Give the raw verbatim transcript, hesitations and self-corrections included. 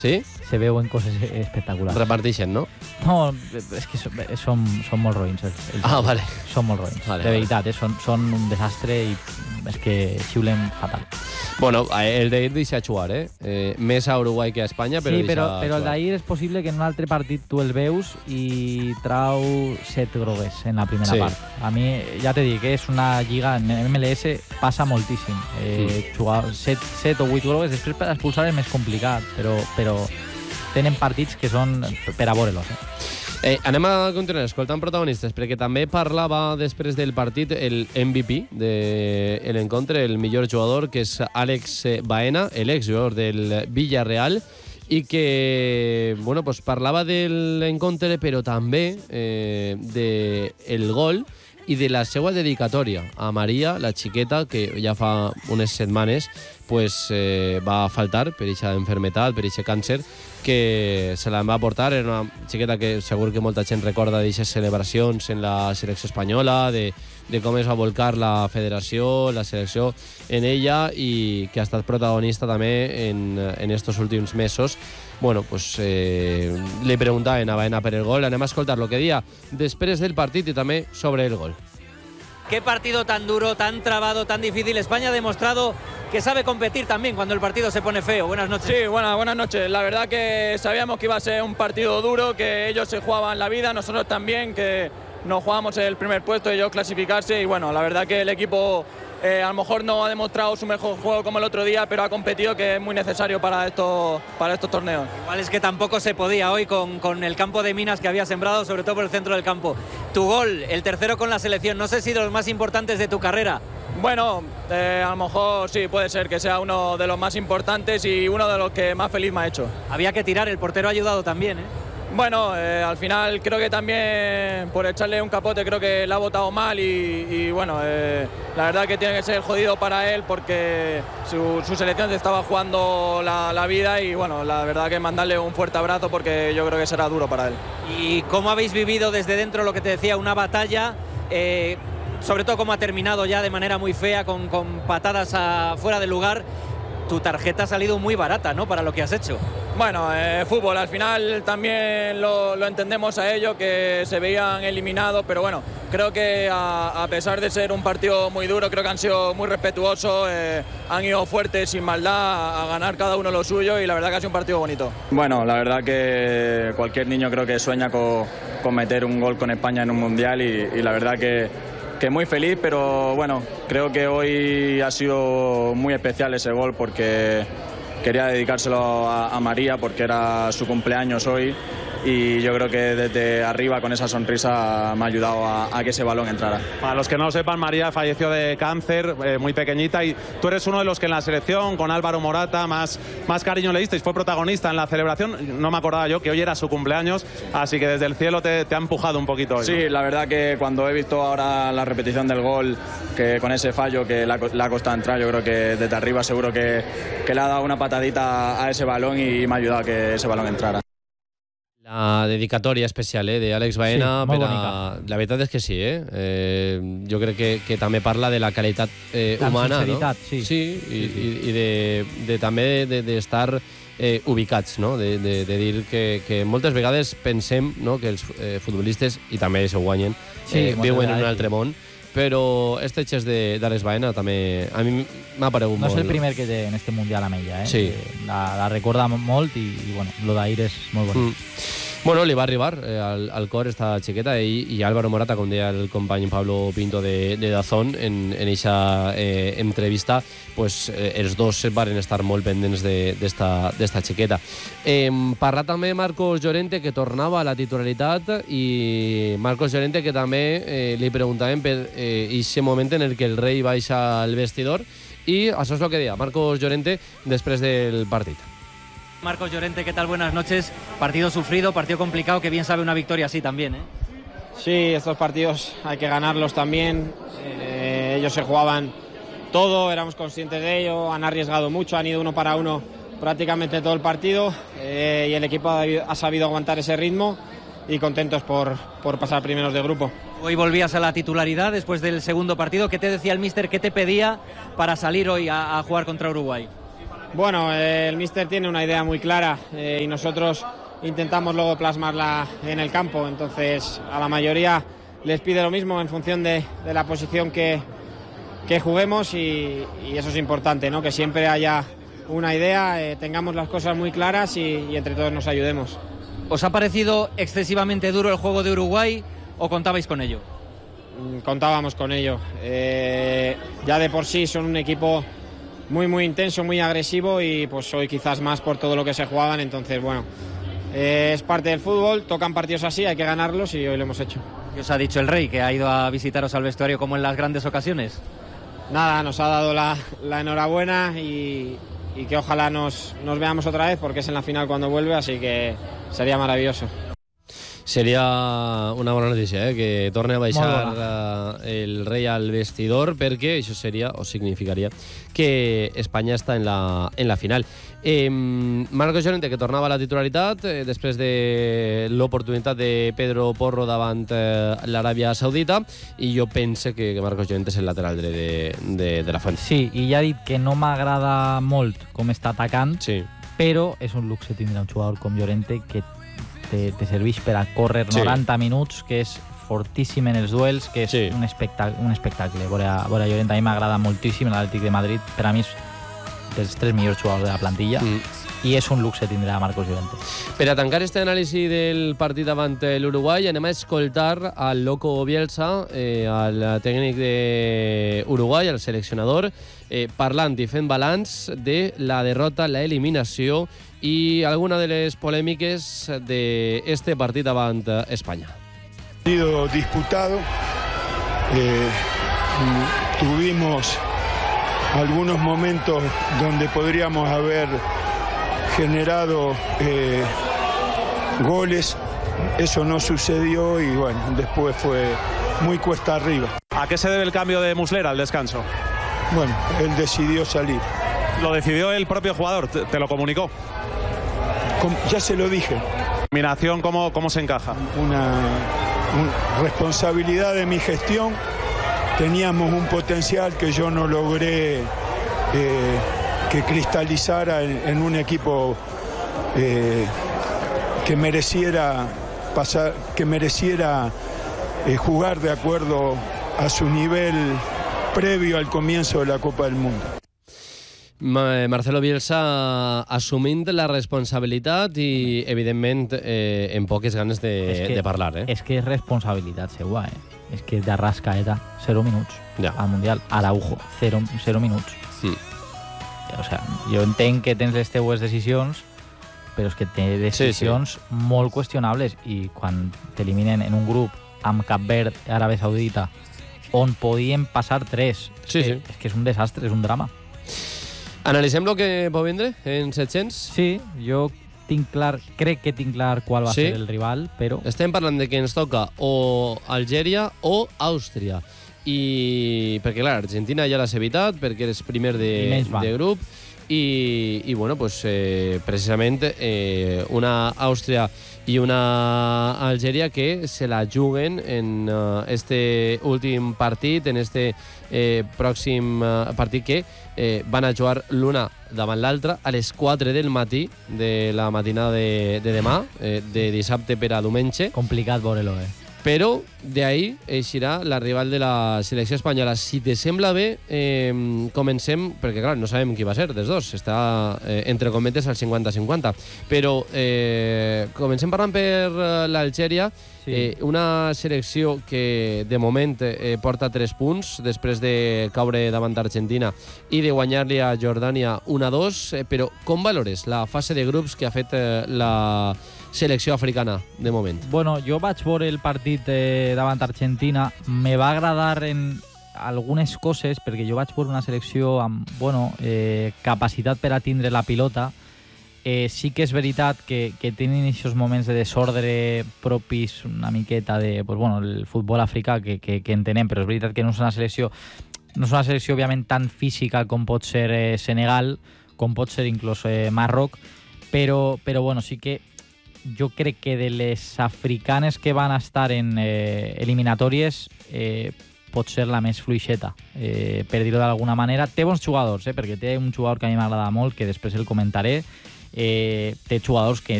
Sí? Se veuen coses espectaculars. Reparteixen, no? No, és que són, són, són molt roïns. Els, els ah, vale. Són molt roïns, vale, de vale. veritat, eh? són, són un desastre i és que xiulen fatal. Bueno, el d'ahir deixa jugar, eh? eh? Més a Uruguai que a Espanya, però sí, però, deixa però el jugar. d'ahir és possible que en un altre partit tu el veus i trau set grogues en la primera sí. part. A mi, ja t'he dit que és una lliga, en M L S passa moltíssim. Eh, mm. Jugar set, set o vuit grogues, després per expulsar és més complicat, però, però tenen partits que són per a veure-los. Eh? Eh, anem a continuar escoltant protagonistes, perquè també parlava després del partit el M V P de l'encontre, el millor jugador, que és Àlex Baena, l'exjugador del Villarreal, i que bueno, pues parlava de l'encontre, però també eh, del gol i de la seva dedicatòria a Maria, la xiqueta, que ja fa unes setmanes pues, eh, va faltar per aquesta enfermetat, per aquest càncer, que se la va portar. Era una xiqueta que segur que molta gent recorda d'aquestes celebracions en la selecció espanyola, de, de com es va volcar la federació, la selecció en ella, i que ha estat protagonista també en, en estos últims mesos. Bueno, pues eh, le preguntaven a Baena per el gol. Anem a escoltar lo que dia després del partit i també sobre el gol. Qué partido tan duro, tan trabado, tan difícil. España ha demostrado que sabe competir también cuando el partido se pone feo. Buenas noches. Sí, buenas, buenas noches. La verdad que sabíamos que iba a ser un partido duro, que ellos se jugaban la vida, nosotros también, que nos jugábamos el primer puesto, ellos clasificarse, y bueno, la verdad que el equipo eh, a lo mejor no ha demostrado su mejor juego como el otro día, pero ha competido, que es muy necesario para estos, para estos torneos. Igual es que tampoco se podía hoy con, con el campo de minas que había sembrado, sobre todo por el centro del campo. Tu gol, el tercero con la selección, no sé si de los más importantes de tu carrera. Bueno, eh, a lo mejor sí, puede ser que sea uno de los más importantes y uno de los que más feliz me ha hecho. Había que tirar, el portero ha ayudado también, ¿eh? Bueno, eh, al final creo que también por echarle un capote creo que la ha botado mal y, y bueno, eh, la verdad que tiene que ser jodido para él porque su, su selección se estaba jugando la, la vida y bueno, la verdad que mandarle un fuerte abrazo porque yo creo que será duro para él. ¿Y cómo habéis vivido desde dentro lo que te decía, una batalla? Eh, sobre todo cómo ha terminado ya de manera muy fea, con, con patadas a, fuera de lugar. Tu tarjeta ha salido muy barata, ¿no?, para lo que has hecho. Bueno, eh, fútbol, al final también lo, lo entendemos a ellos, que se veían eliminados, pero bueno, creo que a, a pesar de ser un partido muy duro, creo que han sido muy respetuosos, eh, han ido fuertes, sin maldad, a, a ganar cada uno lo suyo, y la verdad que ha sido un partido bonito. Bueno, la verdad que cualquier niño creo que sueña con, con meter un gol con España en un mundial, y, y la verdad que que muy feliz, pero bueno, creo que hoy ha sido muy especial ese gol porque quería dedicárselo a, a María porque era su cumpleaños hoy, y yo creo que desde arriba con esa sonrisa me ha ayudado a, a que ese balón entrara. Para los que no lo sepan, María falleció de cáncer, eh, muy pequeñita, y tú eres uno de los que en la selección, con Álvaro Morata, más, más cariño le disteis, fue protagonista en la celebración. No me acordaba yo que hoy era su cumpleaños, así que desde el cielo te, te ha empujado un poquito hoy, Sí, ¿no? La verdad que cuando he visto ahora la repetición del gol, que con ese fallo que le ha costado entrar, yo creo que desde arriba seguro que, que le ha dado una patadita a ese balón y me ha ayudado a que ese balón entrara. La dedicatòria especial eh, d'Àlex Baena, sí, molt per a... bonica. La veritat és que sí, eh? eh jo crec que, que també parla de la qualitat eh, la humana, sinceritat, no? sí. Sí, i, i, i de, de també d'estar de, de eh, ubicats, no? De, de, de dir que, que moltes vegades pensem, no?, que els eh, futbolistes, i també se guanyen, sí, eh, viuen en un sí. altre món, però este xest d'Àlex Baena també a mi m'ha paregut no molt. No és el primer que té en este mundial amb ella, eh? Sí. La, la recorda molt i, i bueno, lo d'ahir és molt bonic. Mm. Bueno, li va arribar eh, al, al cor esta xiqueta, i, i Álvaro Morata, com deia el company Pablo Pinto de, de Dazón en eixa eh, entrevista, pues, eh, els dos van estar molt pendents d'esta xiqueta. Eh, parla també Marcos Llorente, que tornava a la titularitat, i Marcos Llorente, que també eh, li preguntaven per aquest eh, moment en el que el rei baixa al vestidor, i això és el que deia Marcos Llorente després del partit. Marcos Llorente, ¿qué tal? Buenas noches. Partido sufrido, partido complicado, que bien sabe una victoria así también, ¿eh? Sí, estos partidos hay que ganarlos también. Eh, ellos se jugaban todo, éramos conscientes de ello, han arriesgado mucho, han ido uno para uno prácticamente todo el partido, eh, y el equipo ha, ha sabido aguantar ese ritmo, y contentos por, por pasar primeros de grupo. Hoy volvías a la titularidad después del segundo partido. ¿Qué te decía el míster? ¿Qué te pedía para salir hoy a, a jugar contra Uruguay? Bueno, eh, el míster tiene una idea muy clara eh, y nosotros intentamos luego plasmarla en el campo, entonces a la mayoría les pide lo mismo en función de, de la posición que, que juguemos y, y eso es importante, ¿no? Que siempre haya una idea, eh, tengamos las cosas muy claras y, y entre todos nos ayudemos. ¿Os ha parecido excesivamente duro el juego de Uruguay o contabais con ello? Contábamos con ello. Eh, ya de por sí son un equipo muy muy intenso, muy agresivo y pues hoy quizás más por todo lo que se jugaban, entonces bueno, eh, es parte del fútbol, tocan partidos así, hay que ganarlos y hoy lo hemos hecho. ¿Qué os ha dicho el Rey, que ha ido a visitaros al vestuario como en las grandes ocasiones? Nada, nos ha dado la, la enhorabuena y, y que ojalá nos, nos veamos otra vez porque es en la final cuando vuelve, así que sería maravilloso. Seria una bona notícia, eh? Que torni a baixar eh, el rei al vestidor, perquè això seria, o significaria, que Espanya està en la, en la final. Eh, Marcos Llorente, que tornava a la titularitat eh, després de l'oportunitat de Pedro Porro davant eh, l'Aràbia Saudita, i jo pense que, que Marcos Llorente és el lateral dret de, de, de la Fuente. Sí, i ja ha dit que no m'agrada molt com està atacant, sí. Però és un luxe tindre un jugador com Llorente que te, te serveix per a córrer noranta sí. minuts, que és fortíssim en els duels, que és sí. un, espectacle, un espectacle. Veure, veure Llorente a mi m'agrada moltíssim l'Atlètic de Madrid, per a mi és dels tres millors jugadors de la plantilla mm. i és un luxe tindre a Marcos Llorente. Per a tancar este anàlisi del partit davant l'Uruguai anem a escoltar al Loco Bielsa, eh, al tècnic d'Uruguai, al seleccionador, eh, parlant i fent balanç de la derrota, la eliminació i alguna de les polèmiques d'este partit davant Espanya. Partido disputado, eh, tuvimos algunos momentos donde podríamos haber generado eh, goles, eso no sucedió y bueno, después fue muy cuesta arriba. ¿A qué se debe el cambio de Muslera al descanso? Bueno, él decidió salir. ¿Lo decidió el propio jugador? ¿Te, te lo comunicó? Com- ya se lo dije. ¿Eliminación cómo, cómo se encaja? Una, una responsabilidad de mi gestión. Teníamos un potencial que yo no logré eh, que cristalizara en, en un equipo eh, que mereciera pasar, que mereciera eh, jugar de acuerdo a su nivel previo al comienzo de la Copa del Mundo. Marcelo Bielsa assumint la responsabilitat i, evidentment, eh, en poques ganes de, que, de parlar. Eh? És que és responsabilitat seua, eh? És que de Arrascaeta, zero minuts ja. Al Mundial. Araujo, zero, zero minuts. Mm. O sea, jo entenc que tens les teues decisions, però és que té decisions sí, sí. molt qüestionables i quan t'eliminen en un grup amb Cap Verd, Aràbia Saudita, on podien passar tres, és, sí, que, sí. és que és un desastre, és un drama. Analitzem el que pot vindre en set-cents? Sí, jo tinc clar, crec que tinc clar qual va sí? ser el rival, però... Estem parlant de que ens toca o Algèria o Àustria. I perquè, clar, Argentina ja l'has evitat, perquè eres primer de, de grup, i, i bueno, pues, eh, precisament eh, una Àustria i una Algèria que se la juguen en uh, este últim partit, en este eh, pròxim uh, partit que eh, van a jugar l'una davant l'altra a les quatre del matí de la matinada de, de demà, eh, de dissabte per a diumenge. Complicat veure-lo, eh? Però d'ahir eixirà la rival de la selecció espanyola. Si te sembla bé, eh, comencem, perquè clar, no sabem qui va ser dels dos, està eh, entre cometes al cinquanta cinquanta, però eh, comencem parlant per l'Algèria, sí. eh, una selecció que de moment eh, porta tres punts després de caure davant d'Argentina i de guanyar-li a Jordània un a dos, eh, però com valores la fase de grups que ha fet eh, la selecció africana, de moment? Bueno, jo vaig veure el partit eh, davant Argentina. Me va agradar en algunes coses, perquè jo vaig veure una selecció amb bueno, eh, capacitat per a tindre la pilota. Eh, sí que és veritat que, que tenen aquests moments de desordre propis una miqueta de pues, bueno, el futbol africà que, que, que entenem, però és veritat que no és una selecció, no és una selecció òbviament tan física com pot ser eh, Senegal, com pot ser inclús eh, Marroc, però, però bueno, sí que jo crec que de les africanes que van estar en eh, eliminatòries, eh, pot ser la més fluixeta, eh, per dir-ho d'alguna manera. Té bons jugadors, eh, perquè té un jugador que a mi m'agrada molt, que després el comentaré. Eh, té jugadors que